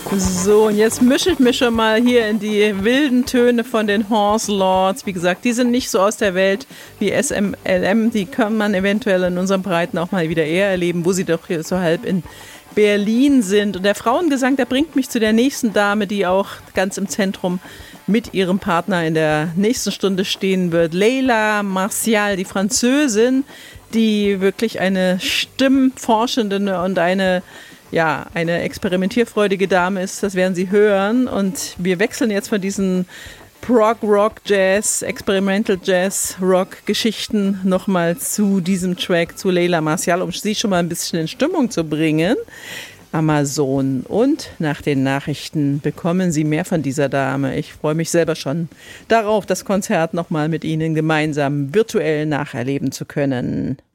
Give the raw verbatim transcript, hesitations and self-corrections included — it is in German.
So, und jetzt mische ich mich schon mal hier in die wilden Töne von den Horse Lords. Wie gesagt, die sind nicht so aus der Welt wie S M L M. Die kann man eventuell in unseren Breiten auch mal wieder eher erleben, wo sie doch hier so halb in Berlin sind. Und der Frauengesang, der bringt mich zu der nächsten Dame, die auch ganz im Zentrum mit ihrem Partner in der nächsten Stunde stehen wird. Leila Martial, die Französin, die wirklich eine Stimmforschende und eine ja, eine experimentierfreudige Dame ist, das werden Sie hören. Und wir wechseln jetzt von diesen Prog Rock Jazz, Experimental Jazz Rock Geschichten nochmal zu diesem Track, zu Leila Martial, um Sie schon mal ein bisschen in Stimmung zu bringen. Amazon. Und nach den Nachrichten bekommen Sie mehr von dieser Dame. Ich freue mich selber schon darauf, das Konzert nochmal mit Ihnen gemeinsam virtuell nacherleben zu können.